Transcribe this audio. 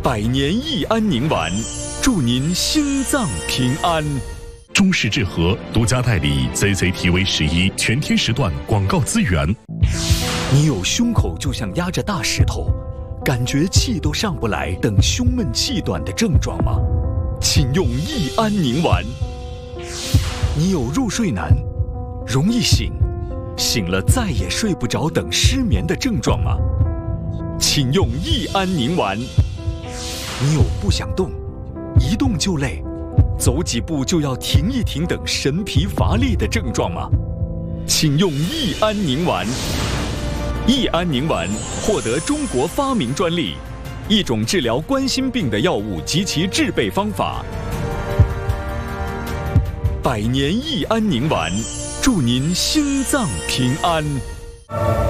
百年益安宁丸，祝您心脏平安。 中式治和独家代理 CCTV11全天时段广告资源。 你有胸口就像压着大石头，感觉气都上不来等胸闷气短的症状吗？请用益安宁丸。你有入睡难、容易醒了再也睡不着等失眠的症状吗？请用益安宁丸。你有不想动、一动就累、走几步就要停一停等神疲乏力的症状吗？请用益安宁丸。益安宁丸获得中国发明专利，一种治疗冠心病的药物及其制备方法。百年益安宁丸，祝您心脏平安。